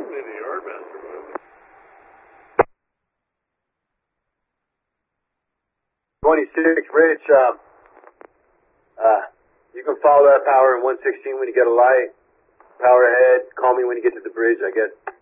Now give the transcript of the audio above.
need a yard master. 26, Rich, you can follow that power in 116 when you get a light. Power ahead. Call me when you get to the bridge, I guess.